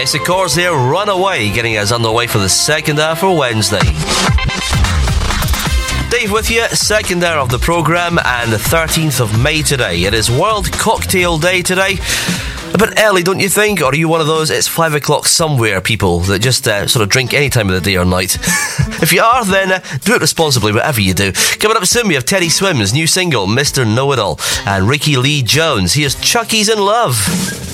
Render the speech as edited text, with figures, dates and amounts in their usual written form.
Vanessa Corrs here, Runaway, getting us underway for the second hour for Wednesday. Dave with you, second hour of the programme, and the 13th of May today. It is World Cocktail Day today. A bit early, don't you think? Or are you one of those, it's 5 o'clock somewhere people that just sort of drink any time of the day or night? If you are, then do it responsibly, whatever you do. Coming up soon, we have Teddy Swim's new single, Mr. Know-It-All, and Ricky Lee Jones. Here's Chucky's in Love.